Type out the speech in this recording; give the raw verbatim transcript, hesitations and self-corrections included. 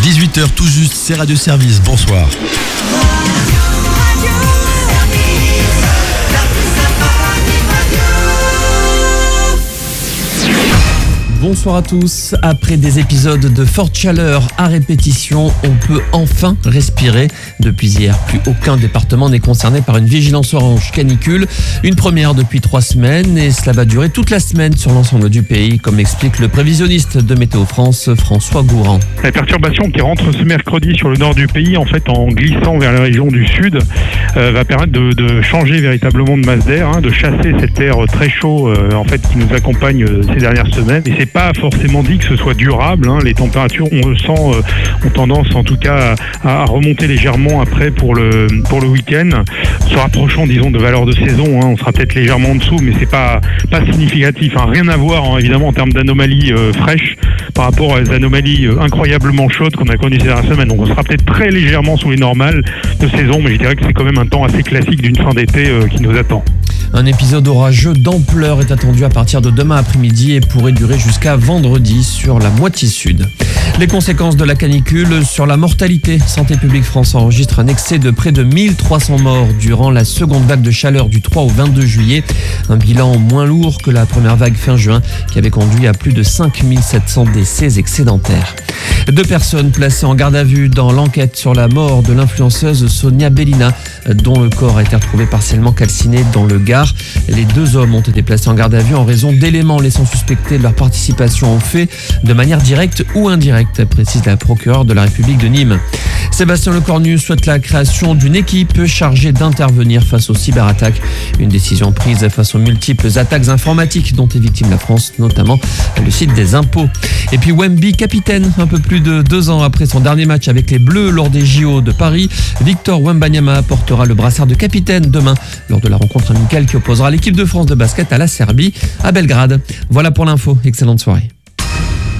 dix-huit heures tout juste, c'est Radio Service, bonsoir. Bonsoir à tous. Après des épisodes de forte chaleur à répétition, on peut enfin respirer. Depuis hier, plus aucun département n'est concerné par une vigilance orange canicule. Une première depuis trois semaines et cela va durer toute la semaine sur l'ensemble du pays, comme l'explique le prévisionniste de Météo France, François Gourand. La perturbation qui rentre ce mercredi sur le nord du pays, en fait, en glissant vers la région du sud, euh, va permettre de, de changer véritablement de masse d'air, hein, de chasser cet air très chaud, euh, en fait, qui nous accompagne euh, ces dernières semaines. Et c'est pas forcément dit que ce soit durable, hein. Les températures, on le sent, euh, ont tendance en tout cas à, à remonter légèrement après pour le pour le week-end, se rapprochant disons de valeurs de saison, hein. On sera peut-être légèrement en dessous, mais c'est pas pas significatif, hein. Rien à voir, hein, évidemment en termes d'anomalies euh, fraîches par rapport aux anomalies euh, incroyablement chaudes qu'on a connues ces dernières semaines. Donc on sera peut-être très légèrement sous les normales de saison, mais je dirais que c'est quand même un temps assez classique d'une fin d'été euh, qui nous attend. Un épisode orageux d'ampleur est attendu à partir de demain après-midi et pourrait durer jusqu'à vendredi sur la moitié sud. Les conséquences de la canicule sur la mortalité. Santé publique France enregistre un excès de près de mille trois cents morts durant la seconde vague de chaleur du trois au vingt-deux juillet. Un bilan moins lourd que la première vague fin juin qui avait conduit à plus de cinq mille sept cents décès excédentaires. Deux personnes placées en garde à vue dans l'enquête sur la mort de l'influenceuse Sonia Bellina, dont le corps a été retrouvé partiellement calciné dans le Gard. Les deux hommes ont été placés en garde à vue en raison d'éléments laissant suspecter de leur participation au fait de manière directe ou indirecte, précise la procureure de la République de Nîmes. Sébastien Lecornu souhaite la création d'une équipe chargée d'intervenir face aux cyberattaques. Une décision prise face aux multiples attaques informatiques dont est victime la France, notamment le site des impôts. Et puis Wemby, capitaine, un peu plus de deux ans après son dernier match avec les Bleus lors des J O de Paris, Victor Wembanyama portera le brassard de capitaine demain lors de la rencontre amicale qui opposera l'équipe de France de basket à la Serbie à Belgrade. Voilà pour l'info, excellente soirée.